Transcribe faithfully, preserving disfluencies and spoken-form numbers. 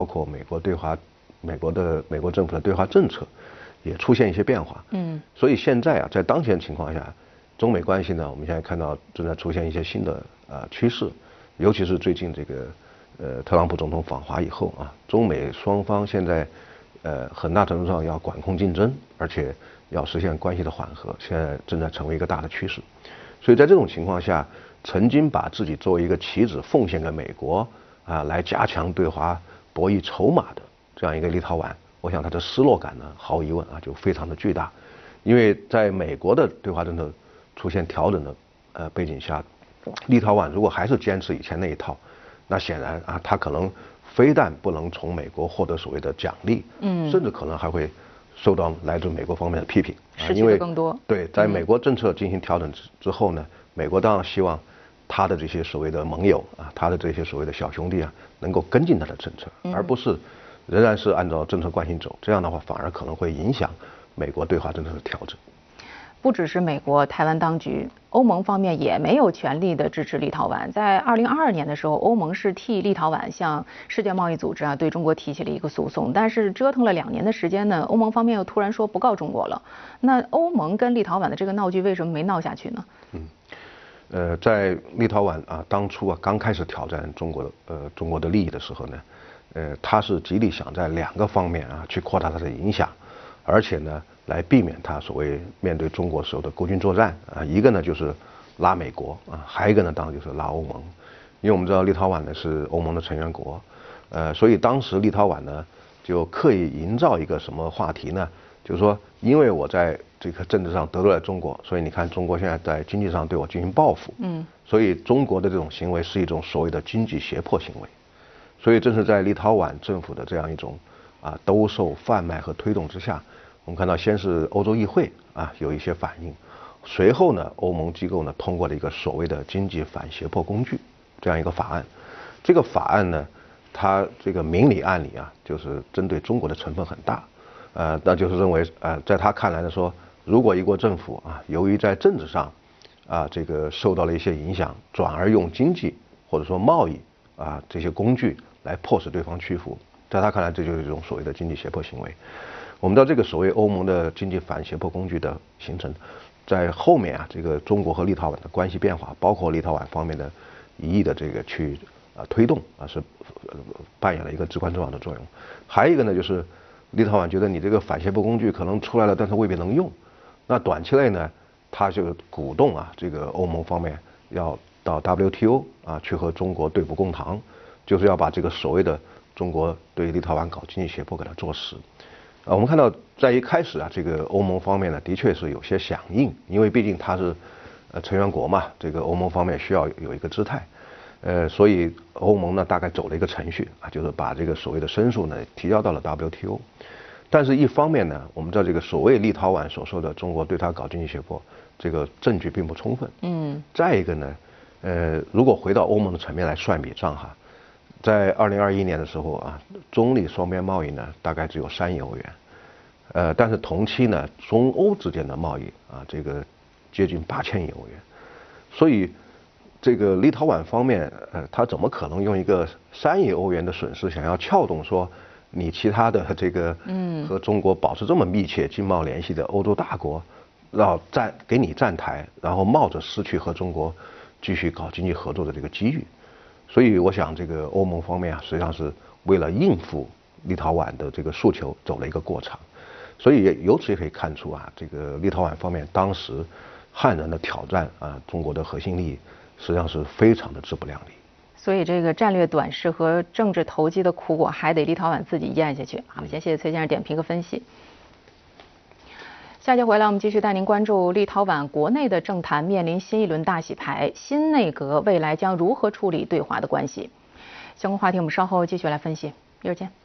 包括美国对华，美国的美国政府的对华政策也出现一些变化。嗯，所以现在啊，在当前情况下，中美关系呢，我们现在看到正在出现一些新的呃趋势，尤其是最近这个呃特朗普总统访华以后啊，中美双方现在呃很大程度上要管控竞争，而且要实现关系的缓和，现在正在成为一个大的趋势。所以在这种情况下，曾经把自己作为一个棋子奉献给美国啊，来加强对华博弈筹码的这样一个立陶宛，我想他的失落感呢，毫无疑问啊，就非常的巨大。因为在美国的对华政策出现调整的呃背景下，立陶宛如果还是坚持以前那一套，那显然啊，他可能非但不能从美国获得所谓的奖励，嗯，甚至可能还会受到来自美国方面的批评， 啊、因为更多。 对，在美国政策进行调整之之后呢，美国当然希望他的这些所谓的盟友啊，他的这些所谓的小兄弟啊，能够跟进他的政策，而不是仍然是按照政策惯性走。这样的话，反而可能会影响美国对华政策的调整。 不只是美国、台湾当局，欧盟方面也没有全力的支持立陶宛。在二零二二年的时候，欧盟是替立陶宛向世界贸易组织啊对中国提起了一个诉讼，但是折腾了两年的时间呢，欧盟方面又突然说不告中国了。那欧盟跟立陶宛的这个闹剧为什么没闹下去呢？ 嗯，呃，在立陶宛啊当初啊刚开始挑战中国呃中国的利益的时候呢，呃，他是极力想在两个方面啊去扩大它的影响，而且呢，来避免他所谓面对中国时候的孤军作战啊，一个呢就是拉美国啊，还有一个呢当然就是拉欧盟，因为我们知道立陶宛呢是欧盟的成员国，呃，所以当时立陶宛呢就刻意营造一个什么话题呢？就是说，因为我在这个政治上得罪了中国，所以你看中国现在在经济上对我进行报复，嗯，所以中国的这种行为是一种所谓的经济胁迫行为，所以正是在立陶宛政府的这样一种啊兜售、贩卖和推动之下。我们看到，先是欧洲议会啊有一些反应，随后呢，欧盟机构呢通过了一个所谓的经济反胁迫工具这样一个法案。这个法案呢，它这个明里暗里啊，就是针对中国的成分很大，呃，那就是认为呃，在他看来呢说，如果一国政府啊，由于在政治上啊这个受到了一些影响，转而用经济或者说贸易啊这些工具来迫使对方屈服，在他看来，这就是一种所谓的经济胁迫行为。我们知道这个所谓欧盟的经济反胁迫工具的形成，在后面啊，这个中国和立陶宛的关系变化，包括立陶宛方面的一意的这个去啊推动啊，是扮演了一个至关重要的作用。还有一个呢，就是立陶宛觉得你这个反胁迫工具可能出来了，但是未必能用。那短期内呢，他就鼓动啊，这个欧盟方面要到 W T O 啊去和中国对簿公堂，就是要把这个所谓的中国对立陶宛搞经济胁迫给它做实。啊，我们看到在一开始啊，这个欧盟方面呢，的确是有些响应，因为毕竟它是呃成员国嘛，这个欧盟方面需要有一个姿态，呃，所以欧盟呢大概走了一个程序啊，就是把这个所谓的申诉呢提交到了 W T O。但是，一方面呢，我们知道这个所谓立陶宛所说的中国对他搞经济胁迫，这个证据并不充分。嗯。再一个呢，呃，如果回到欧盟的层面来算笔账哈。在二零二一年的时候啊，中立双边贸易呢大概只有三亿欧元，呃，但是同期呢，中欧之间的贸易啊，这个接近八千亿欧元，所以这个立陶宛方面，呃，他怎么可能用一个三亿欧元的损失，想要撬动说你其他的这个嗯和中国保持这么密切经贸联系的欧洲大国，要站给你站台，然后冒着失去和中国继续搞经济合作的这个机遇。所以我想，这个欧盟方面啊，实际上是为了应付立陶宛的这个诉求走了一个过场。所以由此也可以看出啊，这个立陶宛方面当时悍然的挑战啊中国的核心利益，实际上是非常的自不量力。 所以这个战略短视和政治投机的苦果，还得立陶宛自己咽下去。好，先谢谢崔先生点评和分析。下节回来，我们继续带您关注立陶宛国内的政坛面临新一轮大洗牌，新内阁未来将如何处理对华的关系？相关话题我们稍后继续来分析，一会儿见。